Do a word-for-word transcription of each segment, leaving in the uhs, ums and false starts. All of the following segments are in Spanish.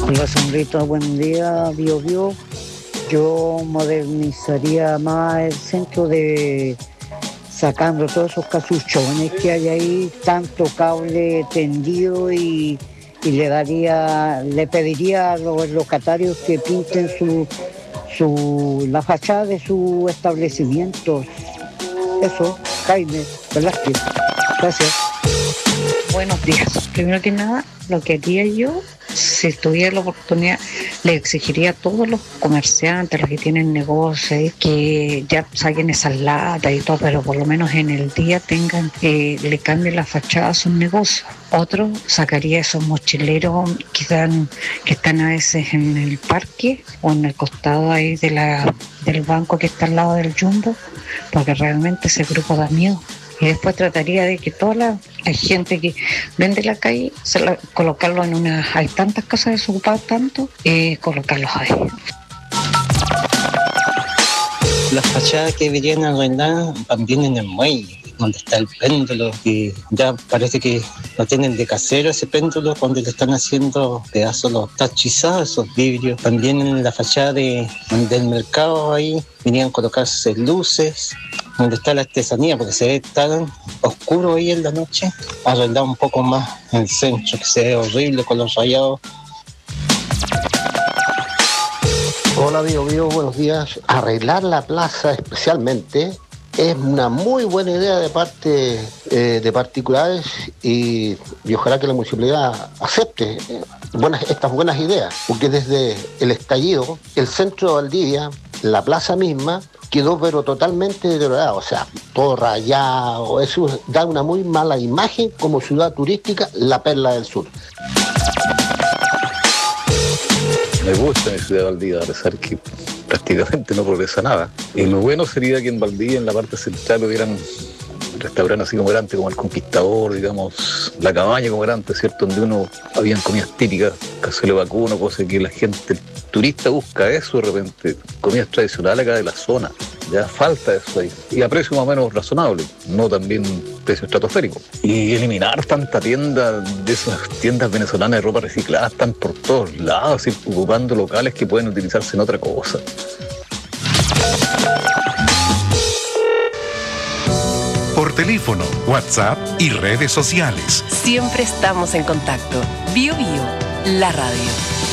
Hola Sandrita, buen día, Bio Bio. Yo modernizaría más el centro de sacando todos esos casuchones que hay ahí, tanto cable tendido y, y le daría, le pediría a los locatarios que pinten su, su la fachada de su establecimiento. Eso, Jaime Velázquez. Gracias. Buenos días. Primero que nada, lo que haría yo, si tuviera la oportunidad, le exigiría a todos los comerciantes, los que tienen negocios, que ya saquen esas latas y todo, pero por lo menos en el día tengan, eh, le cambien la fachada a sus negocios. Otro sacaría esos mochileros que, dan, que están a veces en el parque o en el costado ahí de la, del banco que está al lado del Jumbo, porque realmente ese grupo da miedo. Y después trataría de que toda la, la gente que vende la calle, se la, colocarlo en una... Hay tantas casas desocupadas, tanto, eh, colocarlos ahí. Las fachadas que deberían arreglar también en el muelle, donde está el péndulo, y ya parece que lo tienen de casero ese péndulo cuando le están haciendo pedazos los tachizados, esos vidrios. También en la fachada de, del mercado ahí venían a colocarse luces, donde está la artesanía, porque se ve tan oscuro ahí en la noche. Arreglar un poco más el centro, que se ve horrible con los rayados. Hola, Bio Bio, buenos días. Arreglar la plaza especialmente es una muy buena idea de parte eh, de particulares y, y ojalá que la municipalidad acepte eh, buenas, estas buenas ideas, porque desde el estallido, el centro de Valdivia, la plaza misma, quedó pero totalmente deteriorado, o sea, todo rayado, eso da una muy mala imagen como ciudad turística, la Perla del Sur. Me gusta mi ciudad de Valdivia, a pesar que prácticamente no progresa nada. Y lo bueno sería que en Valdivia, en la parte central, hubieran restaurantes así como era antes, como el Conquistador, digamos, la Cabaña como era antes, ¿cierto? Donde uno habían comidas típicas, cazuela vacuno, cosas que la gente, el turista busca eso de repente, comidas tradicionales acá de la zona. Ya falta eso ahí. Y a precio más o menos razonable, no también precio estratosférico. Y eliminar tanta tienda, de esas tiendas venezolanas de ropa reciclada, están por todos lados, ¿sí? Ocupando locales que pueden utilizarse en otra cosa. Por teléfono, WhatsApp y redes sociales. Siempre estamos en contacto. Bio Bio, la radio.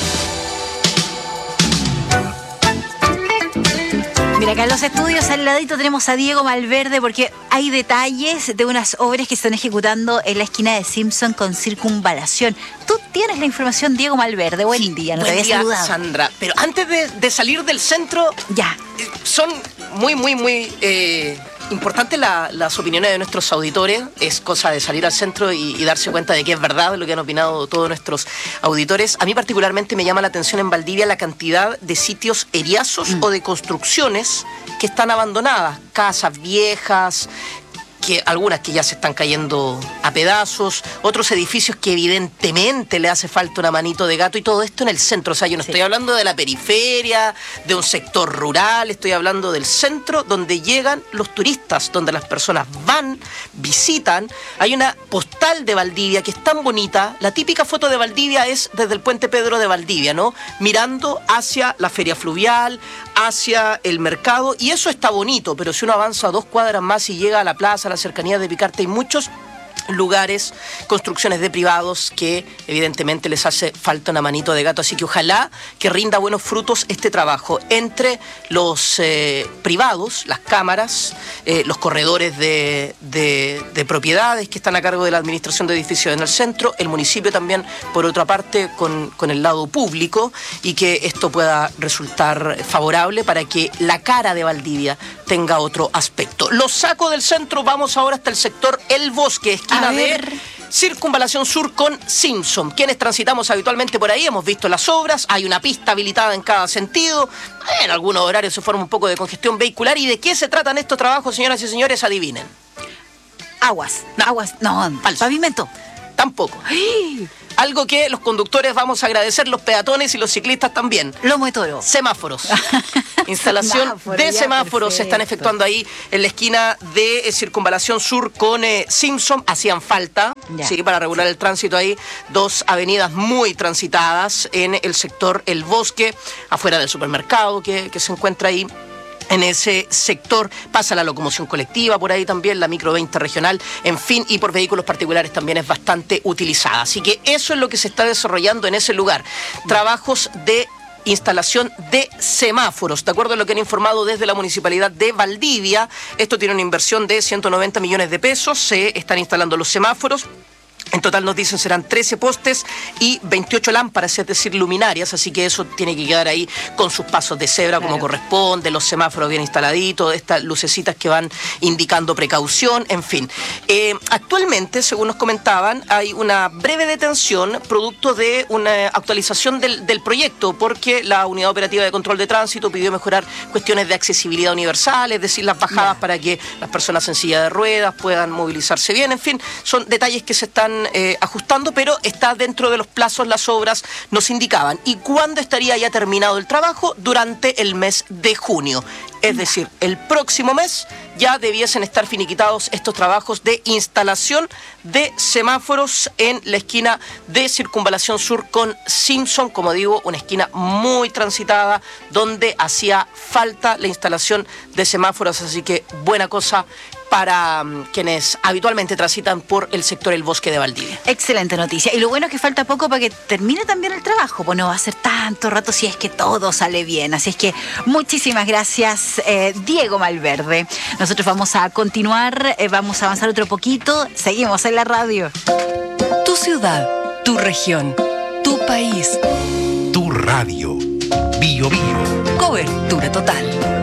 Mira, acá en los estudios al ladito tenemos a Diego Malverde porque hay detalles de unas obras que se están ejecutando en la esquina de Simpson con Circunvalación. Tú tienes la información, Diego Malverde. Buen sí, día, no buen te había día, saludado. Sandra. Pero antes de, de salir del centro, ya son muy, muy, muy eh, importantes la, las opiniones de nuestros auditores. Es cosa de salir al centro y, y darse cuenta de que es verdad lo que han opinado todos nuestros auditores. A mí particularmente me llama la atención en Valdivia la cantidad de sitios eriazos mm. o de construcciones que están abandonadas, casas viejas, que algunas que ya se están cayendo a pedazos, otros edificios que evidentemente le hace falta una manito de gato, y todo esto en el centro. O sea, yo no sí. estoy hablando de la periferia, de un sector rural, estoy hablando del centro donde llegan los turistas, donde las personas van, visitan. Hay una postal de Valdivia que es tan bonita. La típica foto de Valdivia es desde el puente Pedro de Valdivia, ¿no? Mirando hacia la feria fluvial, hacia el mercado, y eso está bonito, pero si uno avanza dos cuadras más y llega a la plaza, a la cercanía de Picarte, hay muchos lugares, construcciones de privados que evidentemente les hace falta una manito de gato, así que ojalá que rinda buenos frutos este trabajo entre los eh, privados, las cámaras, eh, los corredores de, de, de propiedades que están a cargo de la administración de edificios en el centro, el municipio también por otra parte con, con el lado público, y que esto pueda resultar favorable para que la cara de Valdivia tenga otro aspecto. Los saco del centro, vamos ahora hasta el sector El Bosque, esquina de Circunvalación Sur con Simpson. Quienes transitamos habitualmente por ahí hemos visto las obras, hay una pista habilitada en cada sentido, en algunos horarios se forma un poco de congestión vehicular. ¿Y de qué se tratan estos trabajos, señoras y señores? Adivinen. Aguas, no. aguas, no, Falso. Pavimento. Tampoco. ¡Ay! Algo que los conductores vamos a agradecer, los peatones y los ciclistas también. Lomo de toro. Semáforos. Instalación Semáforo, de ya, semáforos se están perfecto. efectuando ahí en la esquina de eh, Circunvalación Sur con eh, Simpson. Hacían falta, Ya. sí, para regular el tránsito ahí. Dos avenidas muy transitadas en el sector El Bosque, afuera del supermercado que, que se encuentra ahí. En ese sector pasa la locomoción colectiva, por ahí también, la micro veinte regional, en fin, y por vehículos particulares también es bastante utilizada. Así que eso es lo que se está desarrollando en ese lugar. Trabajos de instalación de semáforos. De acuerdo a lo que han informado desde la Municipalidad de Valdivia, esto tiene una inversión de ciento noventa millones de pesos, se están instalando los semáforos. En total nos dicen serán trece postes y veintiocho lámparas, es decir, luminarias, así que eso tiene que quedar ahí con sus pasos de cebra como Claro. corresponde, los semáforos bien instaladitos, estas lucecitas que van indicando precaución, en fin. Eh, actualmente, según nos comentaban, hay una breve detención producto de una actualización del, del proyecto, porque la Unidad Operativa de Control de Tránsito pidió mejorar cuestiones de accesibilidad universal, es decir, las bajadas Ya. para que las personas en silla de ruedas puedan movilizarse bien, en fin, son detalles que se están eh, ajustando, pero está dentro de los plazos, las obras nos indicaban. ¿Y cuándo estaría ya terminado el trabajo? Durante el mes de junio. Es decir, el próximo mes ya debiesen estar finiquitados estos trabajos de instalación de semáforos en la esquina de Circunvalación Sur con Simpson, como digo, una esquina muy transitada donde hacía falta la instalación de semáforos, así que buena cosa para um, quienes habitualmente transitan por el sector El Bosque de Valdivia. Excelente noticia. Y lo bueno es que falta poco para que termine también el trabajo. Pues no va a ser tanto rato si es que todo sale bien. Así es que muchísimas gracias, eh, Diego Malverde. Nosotros vamos a continuar, eh, vamos a avanzar otro poquito. Seguimos en la radio. Tu ciudad, tu región, tu país. Tu radio. Bio Bio. Cobertura total.